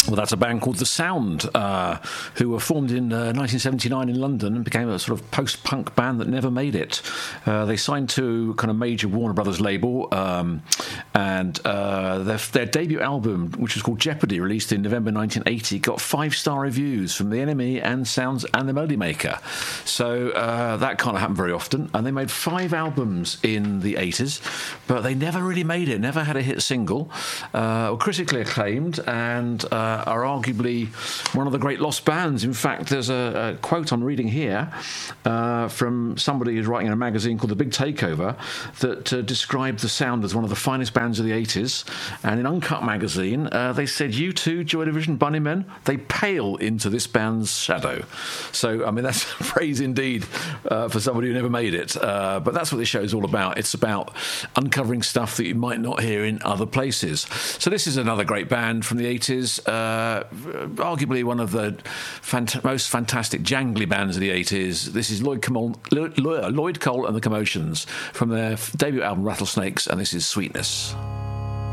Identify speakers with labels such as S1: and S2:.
S1: Well, that's a band called The Sound, who were formed in 1979 in London and became a sort of post-punk band that never made it. They signed to kind of major Warner Brothers label, and their debut album, which was called Jeopardy, released in November 1980, got 5-star reviews from the NME and Sounds and the Melody Maker. So that can't happen very often. And they made 5 albums in the 80s, but they never really made it, never had a hit single. Were critically acclaimed and are arguably one of the great lost bands. In fact, there's a quote I'm reading here from somebody who's writing in a magazine called The Big Takeover that described The Sound as one of the finest bands of the 80s. And in Uncut magazine, they said, U2, Joy Division, Bunnymen, they pale into this band's shadow. So, I mean, that's praise indeed for somebody who never made it. But that's what this show is all about. It's about uncovering stuff that you might not hear in other places. So this is another great band from the 80s. Arguably one of the most fantastic jangly bands of the 80s. This is Lloyd Cole and the Commotions from their debut album Rattlesnakes, and this is Sweetness.